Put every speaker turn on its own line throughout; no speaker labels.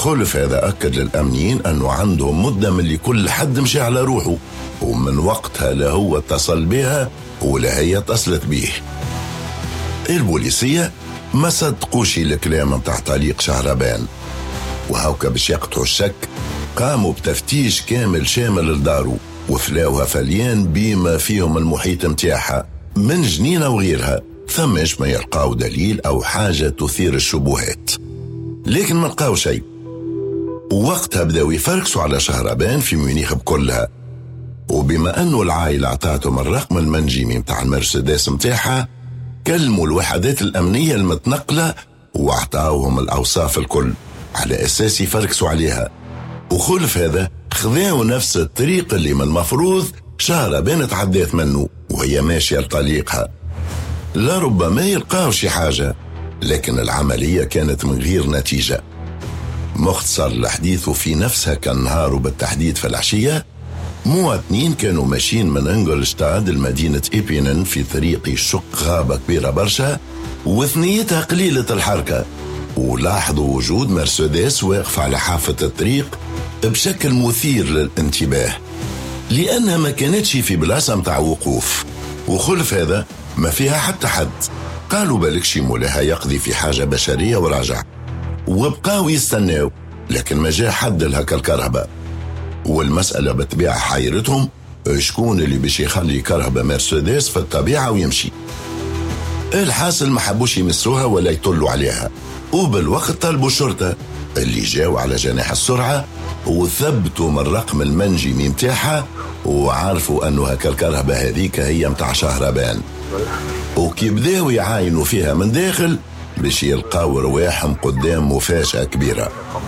خلف هذا أكد للأمنيين أنه عندهم مدة من اللي كل حد مشي على روحه، ومن وقتها لا هو اتصل بها ولا هي اتصلت به. البوليسية ما صدقوش الكلام متاع طليق شهربان، وهوكا باش يقطعوا الشك قاموا بتفتيش كامل شامل لدارو، وفلاوها فليان بما فيهم المحيط متاعها من جنينة وغيرها، ثماش ما يلقاو دليل أو حاجة تثير الشبهات، لكن ما لقاو شيء. ووقتها بداو يفركسوا على شهربان في ميونيخ بكلها، وبما أنه العائلة عطاتهم الرقم المنجمي متاع المرسيدس متاعها، كلموا الوحدات الأمنية المتنقلة وعطاوهم الأوصاف الكل على أساس يفركسوا عليها. وخلف هذا خذاو نفس الطريق اللي من المفروض شهربان تعديت منه وهي ماشية لطليقها. لربما يلقاو شي حاجة، لكن العملية كانت من غير نتيجة. مختصر الحديث في نفسها كان نهار، وبالتحديد في العشية مواطنين كانوا ماشيين من انجلشتاد لمدينة إيبينن في طريق يشق غابة كبيرة برشا وثنيتها قليلة الحركة، ولاحظوا وجود مرسيدس واقف على حافة الطريق بشكل مثير للانتباه، لأنها ما كانتش في بلاصة متاع وقوف، وخلف هذا ما فيها حتى حد. قالوا بالك شي مولاها يقضي في حاجة بشرية ورجع، وبقاو يستناو، لكن ما جاء حد لهكا الكرهبة. والمسألة بالطبيعة حيرتهم شكون اللي باش يخلي كرهبة مرسيدس في الطبيعة ويمشي. الحاصل ما حبوش يمسوها ولا يطلوا عليها، وبالوقت طلبوا الشرطة اللي جاوا على جناح السرعة وثبتوا من الرقم المنجمي متاعها، وعارفوا أنه هكا الكرهبة هذيك هي متاع شهربان. وكي بداوا يعاينوا فيها من داخل باش يلقاو رواحهم قدام مفاجأة كبيرة.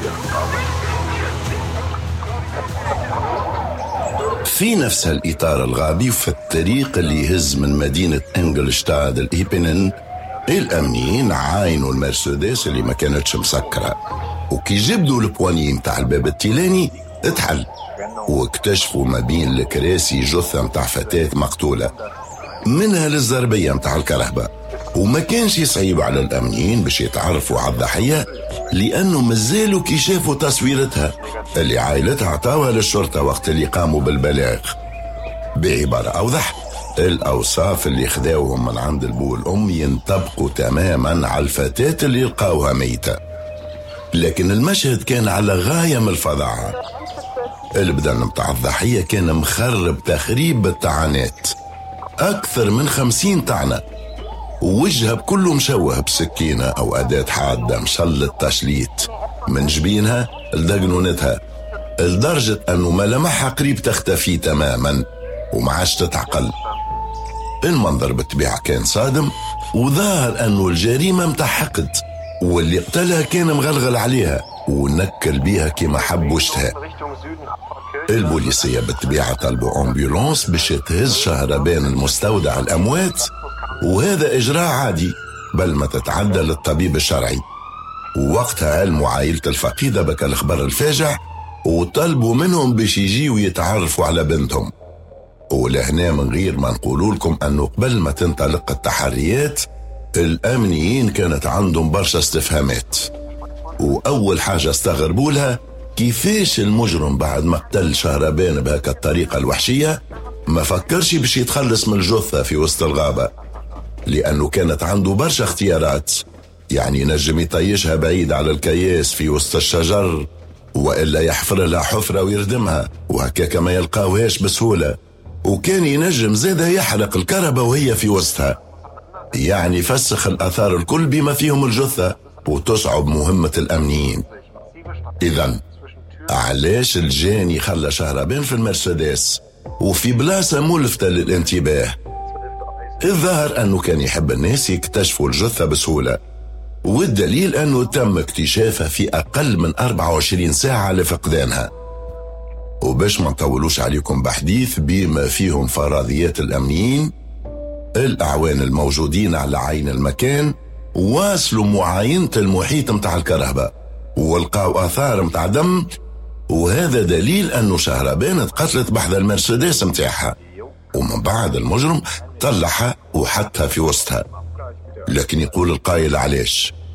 في نفس الإطار الغابي وفي الطريق اللي يهز من مدينة انجلشتاد الإيبينن، الأمنيين عاينوا المرسيدس اللي ما كانتش مسكرة، وكي جبدوا البواني متاع الباب التيلاني اتحل، واكتشفوا ما بين الكراسي جثة متاع فتاة مقتولة منها للزربية متاع الكرهبة. وما كانش صعيب على الأمنيين باش يتعرفوا على الضحية، لأنه مازالوا كي شافوا تصويرتها اللي عائلتها عطاوها للشرطة وقت اللي قاموا بالبلاغ. بعبارة أوضح، الأوصاف اللي خذاوهم من عند البو والأم ينطبقوا تماما على الفتاة اللي لقاوها ميتة، لكن المشهد كان على غاية من الفظاعة. البدن متاع الضحية كان مخرب تخريب بالطعنات، أكثر من 50 طعنة، ووجهها بكله مشوه بسكينة أو أداة حادة مشلت تشليت من جبينها لدقنونتها، لدرجة أنه ملامحها قريب تختفي تماما ومعاش تتعقل. المنظر بالطبيعة كان صادم، وظاهر أنه الجريمة متاع حقد، واللي قتلها كان مغلغل عليها ونكل بيها كما حب وشتها. البوليسية بالطبيعة طلبوا أمبولانس باش تهز شهربان المستودع الأموات، وهذا إجراء عادي بل ما تتعدى للطبيب الشرعي. ووقتها علموا عائلة الفقيدة بك الخبر الفاجع، وطلبوا منهم باش يجيوا يتعرفوا على بنتهم. ولهنا من غير ما نقولوا لكم أنه قبل ما تنطلق التحريات الأمنيين كانت عندهم برشا استفهامات. وأول حاجة استغربوا لها كيفاش المجرم بعد ما قتل شهربان بهاك الطريقة الوحشية ما فكرش باش يتخلص من الجثة في وسط الغابة، لأنه كانت عنده برشا اختيارات. يعني نجم يطيشها بعيد على الكياس في وسط الشجر، وإلا يحفر لها حفرة ويردمها وهكاك ما يلقاوهاش بسهولة، وكان ينجم زادة يحرق الكربة وهي في وسطها، يعني فسخ الأثار الكل بما فيهم الجثة وتصعب مهمة الأمنيين. إذن علاش الجاني خلى شهربان في المرسيدس وفي بلاصة ملفتة للانتباه؟ الظاهر أنه كان يحب الناس يكتشفوا الجثة بسهولة، والدليل أنه تم اكتشافها في أقل من 24 ساعة لفقدانها. وباش ما نطولوش عليكم بحديث بما فيهم فرضيات الأمنيين، الأعوان الموجودين على عين المكان واصلوا معاينة المحيط متاع الكرهبة ولقاو آثار متاع دم، وهذا دليل أنه شهربان اتقتلت بحذ المرسيدس متاعها، ومن بعد المجرم طلعها وحطها في وسطها. لكن يقول القائل علاش؟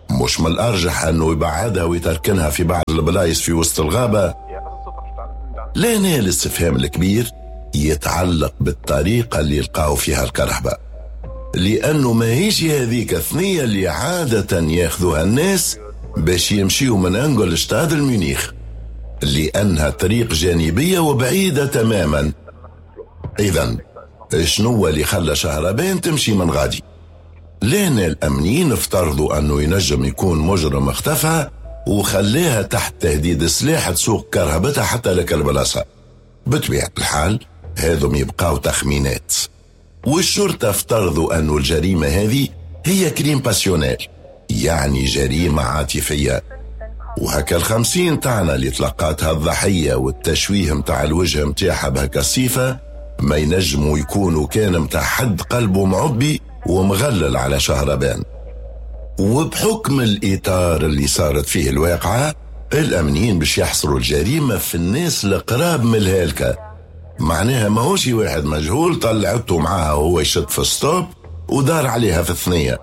مش من الأرجح أنه يبعدها ويتركنها في بعض البلايص في وسط الغابة؟ لأن الاستفهام الكبير يتعلق بالطريقة اللي يلقاو فيها الكرهبة، لأنه ما هيش هذيك الثنية اللي عادة ياخذوها الناس باش يمشيوا من أنجلشتاد لميونيخ، لأنها طريق جانبية وبعيدة تماما. إذن شنو اللي خلى شهربان تمشي من غادي؟ لأن الأمنيين افترضوا أنه ينجم يكون مجرم اختفى وخليها تحت تهديد السلاح تسوق كرهبتها حتى لك البلاصة. بطبيعة الحال هذم يبقاو تخمينات، والشرطة افترضوا أنه الجريمة هذه هي كريم باسيونيل، يعني جريمة عاطفية. وهكا 50 تاعنا اللي تلقاتها الضحية والتشويه متاع الوجه متاعها بهكا الصفة ما ينجموا يكونوا كان متاع حد قلبه معبي ومغلل على شهربان. وبحكم الإطار اللي صارت فيه الواقعة، الأمنيين باش يحصروا الجريمة في الناس القراب من الهالكة. معناها ما هوش واحد مجهول طلعته معاها وهو يشد في ستوب ودار عليها في الثنية.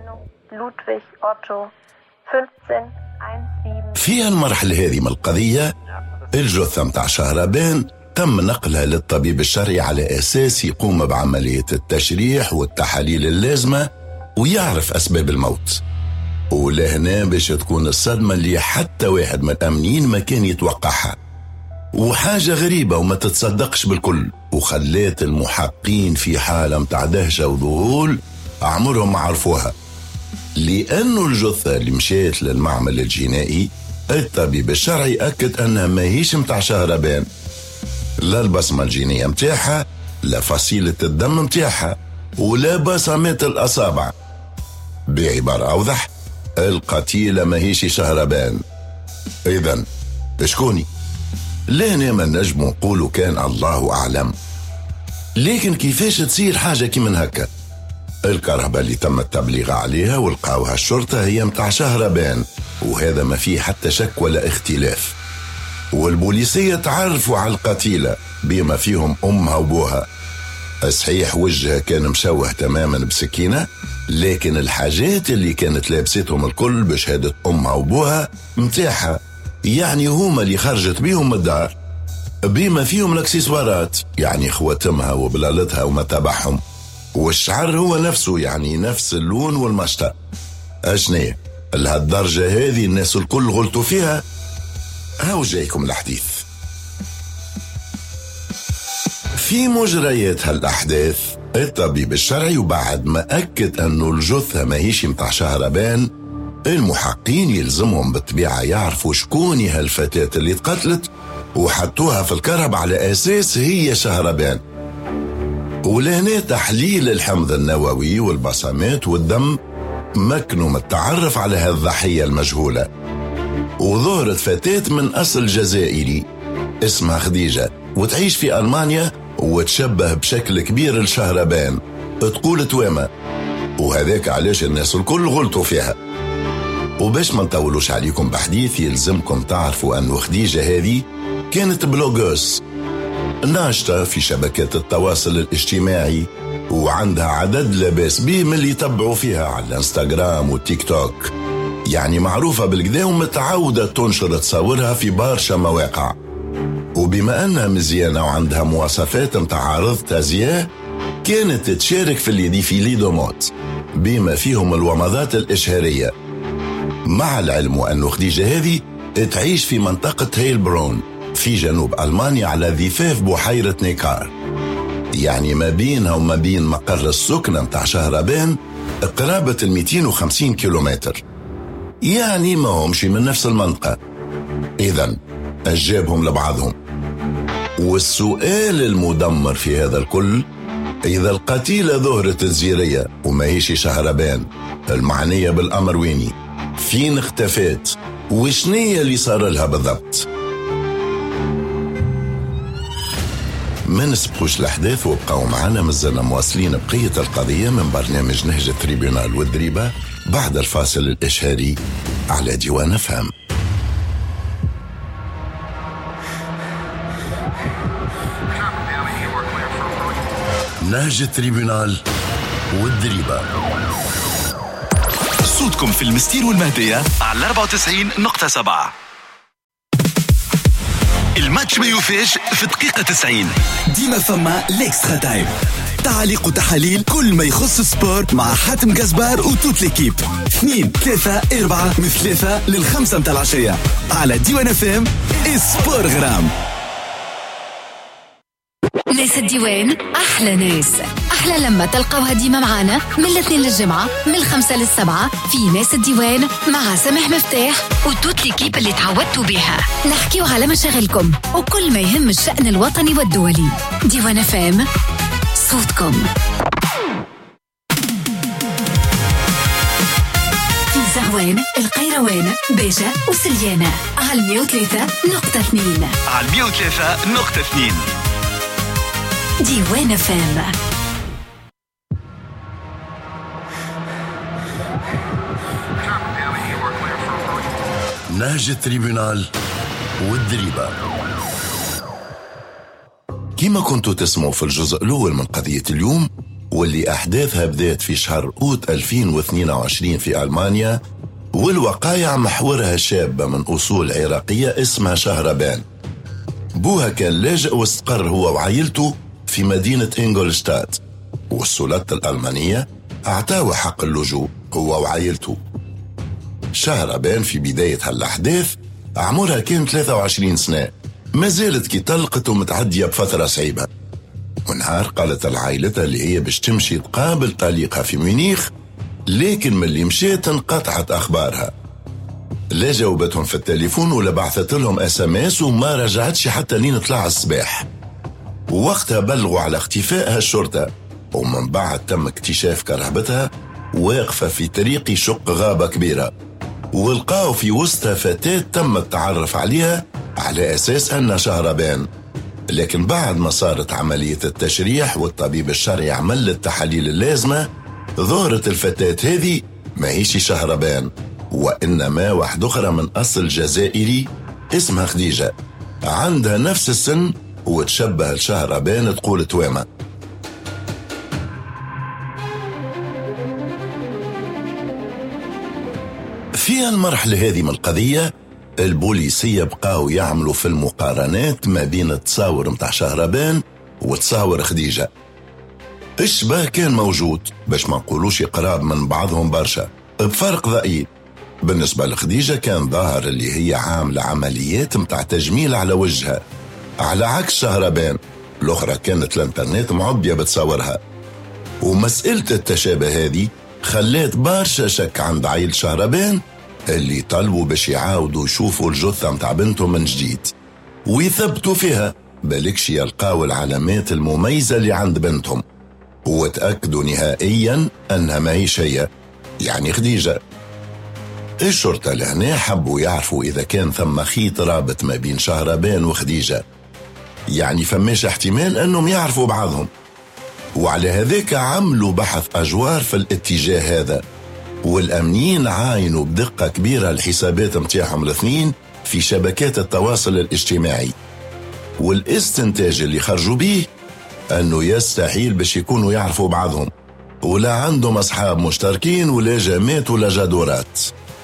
في المرحلة هذه من القضية الجثة متاع شهربان تم نقلها للطبيب الشرعي على أساس يقوم بعملية التشريح والتحاليل اللازمة ويعرف أسباب الموت. ولهنا باش تكون الصدمة اللي حتى واحد من الأمنيين ما كان يتوقعها، وحاجة غريبة وما تتصدقش بالكل، وخلات المحققين في حالة متاع دهشة وذهول عمرهم ما عرفوها. لأنه الجثة اللي مشيت للمعمل الجنائي الطبيب الشرعي أكد أنها ما هيش متاع شهربان، لا البصمة الجينية متاعها، لا فصيلة الدم متاعها، ولا بصمات الأصابع. بعبارة أوضح، القتيلة ما هيش شهربان. إذن شكوني؟ لأن ما نجم نقولوا كان الله أعلم. لكن كيفاش تصير حاجة كي من هكا؟ الكرهبة اللي تم التبليغ عليها والقاوها الشرطة هي متاع شهربان، وهذا ما فيه حتى شك ولا اختلاف. والبوليسية تعرفوا على القتيلة بما فيهم أمها وبوها. صحيح وجهها كان مشوه تماما بسكينة، لكن الحاجات اللي كانت لابستهم الكل بشهادة أمها وبوها متاحة، يعني هما اللي خرجت بيهم من الدار، بما فيهم الاكسسوارات يعني خواتمها وبلالتها ومتابعهم، والشعر هو نفسه يعني نفس اللون والمشطة. أشنية لهالدرجة هذه الناس الكل غلطوا فيها؟ هاو جايكم الحديث. في مجريات هالأحداث الطبيب الشرعي وبعد ما أكد أنه الجثة ما هيش متاع شهربان، المحققين يلزمهم بالطبيعة يعرفوا شكون هالفتاة اللي اتقتلت وحطوها في الكرب على أساس هي شهربان. ولهنا تحليل الحمض النووي والبصمات والدم مكنوا من التعرف على هالضحية المجهولة. وظهرت فتاة من أصل جزائري اسمها خديجة وتعيش في ألمانيا وتشبه بشكل كبير لشهربان، تقول توامة، وهذاك علاش الناس الكل غلطوا فيها. وباش ما نطولوش عليكم بحديث يلزمكم تعرفوا أنه خديجة هذه كانت بلوغوس ناشطة في شبكات التواصل الاجتماعي، وعندها عدد لا باس به من اللي يتبعوا فيها على الانستغرام والتيك توك، يعني معروفة بالكدا ومتعودة تنشر تصورها في برشا مواقع. وبما أنها مزيانة وعندها مواصفات متاع عرض تازياء، كانت تشارك في اللي ديفيلي دو موت بما فيهم الومضات الإشهارية. مع العلم أن خديجة هذه تعيش في منطقة هيلبرون في جنوب ألمانيا على ضفاف بحيرة نيكار، يعني ما بينها وما بين مقر السكنة متاع شهربان قرابة 250 كيلومتر، يعني ما همش من نفس المنطقة. إذن أجابهم لبعضهم. والسؤال المدمر في هذا الكل، إذا القتيلة ظهرت الزيرية وما هيش شهربان المعنية بالأمر ويني؟ فين اختفت؟ وشنية اللي صار لها بالضبط؟ ما نسبقوش الأحداث وابقوا معنا، مازلنا مواصلين بقية القضية من برنامج نهج التريبيونال والدريبة بعد الفاصل الإشهاري على ديوان أفهم. نهج التريبيونال والدريبة
صوتكم في المستير والمهدية على 94.7. الماتش ما يوفاش في دقيقة 90.
ديما فما ليكسترا تايم، تعليق وتحاليل كل ما يخص السبور مع حاتم جزبار وتوت ليكيب. 2 3 4 من 3 لل5 متاع العشية على ديوان اف ام. سبور غرام.
ناس الديوان أحلى ناس، أحلى لما تلقوها ديما معانا من الاثنين للجمعة من 5 ل7 في ناس الديوان مع سامح مفتاح وتوت ليكيب اللي تعودتوا بها. نحكيو على مشاغلكم وكل ما يهم الشأن الوطني والدولي. ديوان فام، صوتكم في زغوان، القيروان، باشا وسليانة على 103.2.
على 103.2
ديوان فام.
نهج التريبونال والدريبة. كما كنتوا تسمعوا في الجزء الأول من قضية اليوم، واللي أحداثها بدأت في شهر أوت 2022 في ألمانيا، والوقايع محورها شابة من أصول عراقية اسمها شهربان. بوها كان لاجئ واستقر هو وعائلته في مدينة إنغولشتات، والسلطات الألمانية أعطاه حق اللجوء هو وعائلته. شهربان في بداية هالأحداث عمرها كان 23 سنة، ما زالت كي طلقت ومتعدية بفترة صعيبة. ونهار قالت العائلة اللي هي باش تمشي تقابل طليقها في ميونيخ، لكن من اللي مشيت انقطعت أخبارها. لا جاوبتهم في التليفون ولا بعثت لهم SMS، وما رجعتش حتى لين طلع الصباح. ووقتها بلغوا على اختفائها الشرطة، ومن بعد تم اكتشاف كرهبتها واقفة في طريق شق غابة كبيرة، ولقاو في وسطها فتاة تم التعرف عليها على أساس أنها شهربان. لكن بعد ما صارت عملية التشريح والطبيب الشرعي عمل التحاليل اللازمة، ظهرت الفتاة هذه ما هيش شهربان، وإنما واحدة أخرى من أصل جزائري اسمها خديجة، عندها نفس السن وتشبه لشهربان تقول توامة. في المرحلة هذه من القضية البوليسية بقاو يعملوا في المقارنات ما بين التصاور متاع شهربان وتصاور خديجة. الشبه كان موجود، باش ما نقولوش قراب من بعضهم برشا، بفرق ضئيل. بالنسبة لخديجة كان ظاهر اللي هي عاملة عمليات متاع تجميل على وجهها، على عكس شهربان الأخرى كانت الانترنت معبية بتصورها. ومسألة التشابه هذه خلات برشا شك عند عائلة شهربان، اللي طلبوا باش يعاودوا يشوفوا الجثة متاع بنتهم من جديد ويثبتوا فيها، بالكش يلقاو العلامات المميزة اللي عند بنتهم، وتأكدوا نهائيا أنها ما هيش هي، يعني خديجة. الشرطة لهنا حبوا يعرفوا إذا كان ثم خيط رابط ما بين شهربان وخديجة، يعني فماش احتمال أنهم يعرفوا بعضهم. وعلى هذاك عملوا بحث أجوار في الاتجاه هذا، والأمنيين عاينوا بدقة كبيرة الحسابات متاعهم الاثنين في شبكات التواصل الاجتماعي، والاستنتاج اللي خرجوا به أنه يستحيل باش يكونوا يعرفوا بعضهم، ولا عندهم أصحاب مشتركين ولا جامات ولا جادورات.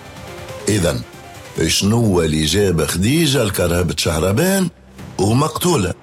إذن شنو اللي جاب خديجة الكرهبة شهربان ومقتولة؟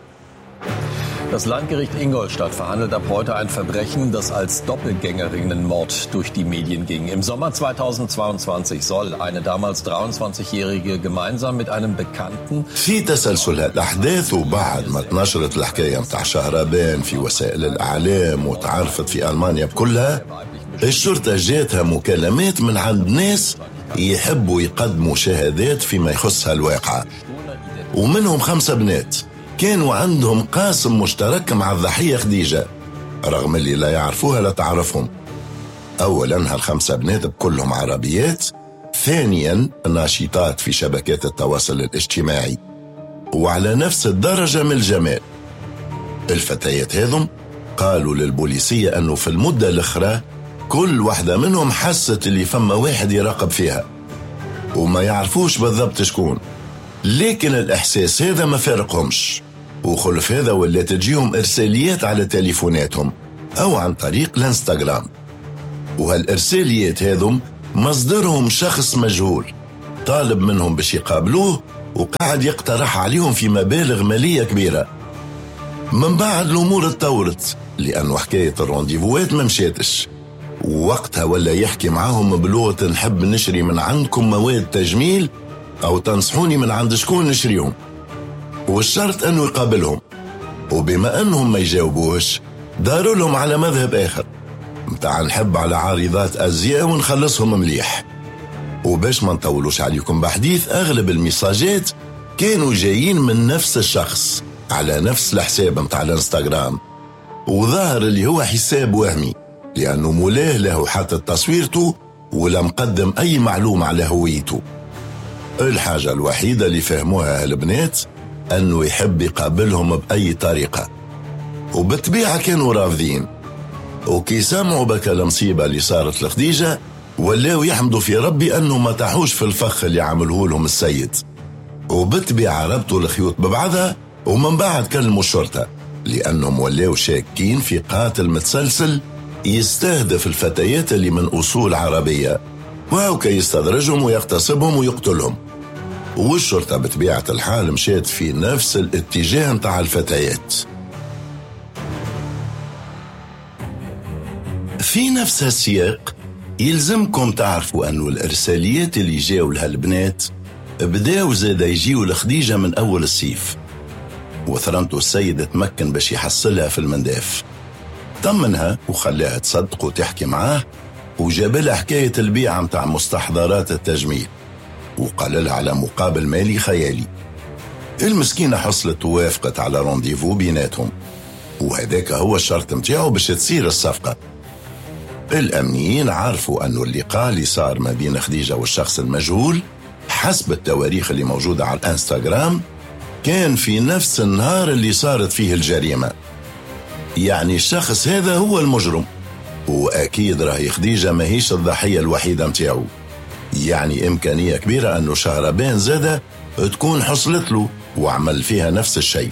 Das Landgericht Ingolstadt verhandelt ab heute ein Verbrechen, das als Doppelgängerinnenmord durch die Medien ging. Im Sommer 2022 soll eine damals 23-Jährige gemeinsam mit einem Bekannten...
في تسلسل الأحداث وبعد ما تنشرت الحكاية متاع شهربان في وسائل الإعلام وتعرفت في ألمانيا بكلها، الشرطة جاتها مكالمات من عند ناس يحبوا يقدموا شهادات فيما يخصها الواقعة، ومنهم 5 بنات كانوا عندهم قاسم مشترك مع الضحية خديجة، رغم اللي لا يعرفوها لا تعرفهم. أولا هال5 بنات بكلهم عربيات، ثانيا ناشطات في شبكات التواصل الاجتماعي، وعلى نفس الدرجة من الجمال. الفتيات هذم قالوا للبوليسية أنه في المدة الأخرى كل واحدة منهم حست اللي فما واحد يراقب فيها، وما يعرفوش بالضبط شكون، لكن الإحساس هذا ما فارقهمش، وخلف هذا ولا تجيهم إرساليات على تليفوناتهم أو عن طريق الانستغرام. وهالإرساليات هذم مصدرهم شخص مجهول طالب منهم باش يقابلوه وقاعد يقترح عليهم في مبالغ مالية كبيرة. من بعد الأمور اتطورت لأنه حكاية الرونديفوات ما مشيتش، ووقتها ولا يحكي معاهم بلغة نحب نشري من عندكم مواد تجميل أو تنصحوني من عند شكون نشريهم، والشرط أنه يقابلهم. وبما أنهم ما يجاوبوش داروا لهم على مذهب آخر متاع نحب على عارضات أزياء ونخلصهم مليح. وباش ما نطولوش عليكم بحديث، أغلب الميساجات كانوا جايين من نفس الشخص على نفس الحساب متاع الانستغرام، وظاهر اللي هو حساب وهمي لأنه مولاه له حتى تصويرته ولا مقدم أي معلومة على هويته. الحاجة الوحيدة اللي فهموها البنات أنه يحب يقابلهم بأي طريقة، وبالطبيعة كانوا رافضين. وكي سمعوا بك المصيبة اللي صارت لخديجة ولاو يحمدوا في ربي أنه ما تحوش في الفخ اللي عمله لهم السيد، وبالطبيعة ربطوا الخيوط ببعضها. ومن بعد كلموا الشرطة لأنهم ولاو شاكين في قاتل متسلسل يستهدف الفتيات اللي من أصول عربية، وهو كي يستدرجهم ويغتصبهم ويقتلهم. والشرطة بطبيعة الحال مشيت في نفس الاتجاه متاع الفتيات. في نفس السياق يلزمكم تعرفوا أنه الإرساليات اللي جاوا لها البنات بداوا زاد يجيوا لخديجة من أول الصيف، وثرنته السيد تمكن باش يحصلها في المنداف. طمنها وخلاها تصدق وتحكي معاه، وجاب لها حكاية البيعة متاع مستحضرات التجميل وقال لها على مقابل مالي خيالي. المسكينة حصلت ووافقت على رونديفو بيناتهم، وهداك هو الشرط متاعه باش تصير الصفقة. الأمنيين عارفوا أنه اللقاء اللي صار ما بين خديجة والشخص المجهول حسب التواريخ اللي موجودة على الانستغرام كان في نفس النهار اللي صارت فيه الجريمة، يعني الشخص هذا هو المجرم. وأكيد راهي خديجة ماهيش الضحية الوحيدة متاعه، يعني إمكانية كبيرة أنه شهربان زادة تكون حصلت له وعمل فيها نفس الشيء.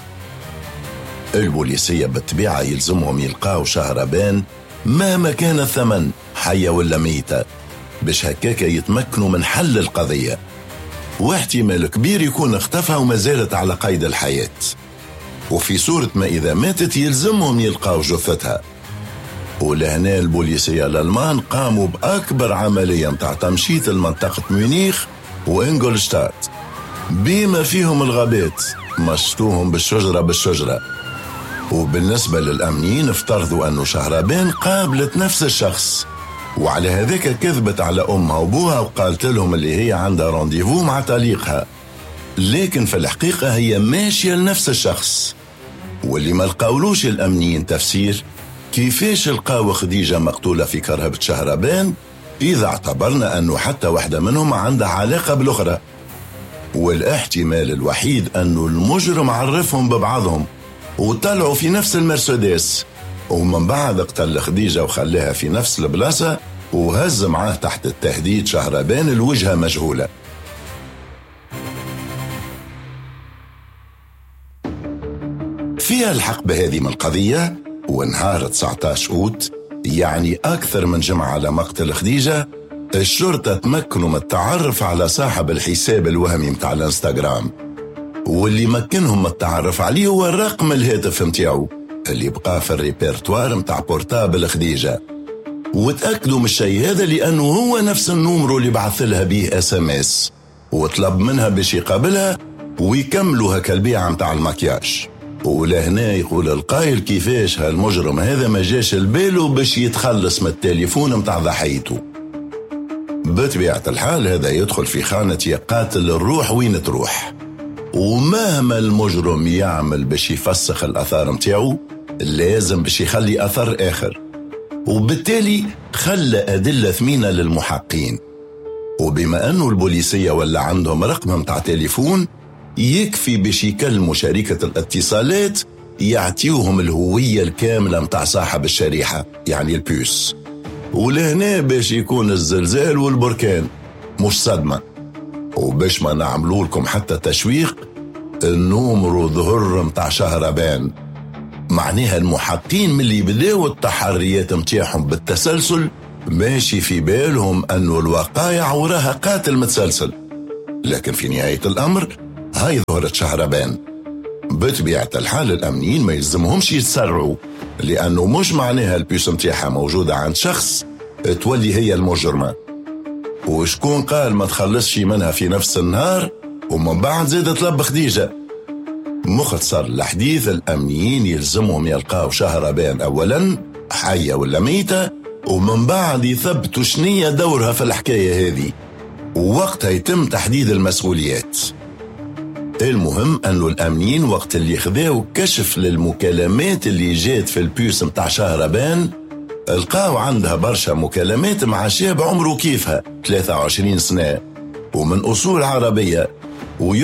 البوليسية بالطبيعة يلزمهم يلقاو شهربان مهما كان الثمن، حية ولا ميتة، باش هكاك يتمكنوا من حل القضية. واحتمال كبير يكون اختفى وما زالت على قيد الحياة، وفي صورة ما إذا ماتت يلزمهم يلقاو جثتها. ولهنا البوليسية الألمان قاموا بأكبر عملية متاع تمشيط المنطقة ميونيخ وإنجولشتات بما فيهم الغابات، مشطوهم بالشجرة بالشجرة. وبالنسبة للأمنيين افترضوا أنه شهربان قابلت نفس الشخص، وعلى هذاك كذبت على أمها وأبوها وقالت لهم اللي هي عندها رونديفو مع طليقها، لكن في الحقيقة هي ماشية لنفس الشخص. واللي ما لقاولوش الأمنيين تفسير كيفاش لقاو خديجة مقتولة في كرهبة شهربان إذا اعتبرنا أنه حتى واحدة منهم عندها علاقة بالأخرى. والاحتمال الوحيد أنه المجرم عرفهم ببعضهم وطلعوا في نفس المرسيدس، ومن بعد اقتل خديجة وخلاها في نفس البلاصة وهز معاه تحت التهديد شهربان الوجهة مجهولة. فيها الحق بهذه من القضية، ونهار 19 أوت يعني أكثر من جمعة على مقتل خديجة الشرطة تمكنوا من التعرف على صاحب الحساب الوهمي متاع الانستغرام، واللي مكنهم من التعرف عليه هو الرقم الهاتف متاعو اللي بقى في الريبرتوار متاع بورتابل خديجة. وتأكدوا من الشيء هذا لأنه هو نفس النومرو اللي بعث لها به SMS وطلب منها باش يقابلها ويكملوا هكا البيعة متاع المكياج. ولهنا يقول القائل كيفاش هالمجرم هذا ما جاش البالو باش يتخلص من التليفون متاع ضحيته. بطبيعة الحال هذا يدخل في خانة يقاتل الروح وين تروح، ومهما المجرم يعمل باش يفسخ الأثار متاعو لازم باش يخلي أثر آخر، وبالتالي خلى أدلة ثمينة للمحققين. وبما أنه البوليسية ولا عندهم رقم متاع تليفون يكفي باش يكلموا شركة الاتصالات يعطيوهم الهوية الكاملة متاع صاحب الشريحة يعني البيوس. ولهنا باش يكون الزلزال والبركان مش صدمة. وباش ما نعملوا لكم حتى تشويق، النومرو ظهر متاع شهربان، معناها المحققين من اللي بداوا التحريات متاعهم بالتسلسل ماشي في بالهم أنه الوقائع وراها قاتل متسلسل، لكن في نهاية الأمر هاي ظهرت شهربان. بطبيعة الحال الأمنيين ما يلزمهمش يتسرعوا، لأنه مش معناها البيوس متاعها موجودة عند شخص تولي هي المجرمة. وشكون قال ما تخلصش منها في نفس النهار ومن بعد زادت لب خديجة؟ مختصر الحديث، الأمنيين يلزمهم يلقاو شهربان أولا حية ولا ميتة، ومن بعد يثبتوا شنية دورها في الحكاية هذه، ووقتها يتم تحديد المسؤوليات. المهم أنه الأمنيين وقت اللي خذاو كشف للمكالمات اللي جات في البيوس متاع شهربان، لقاو عندها برشا مكالمات مع شاب عمره كيفها 23 سنة ومن أصول عربية،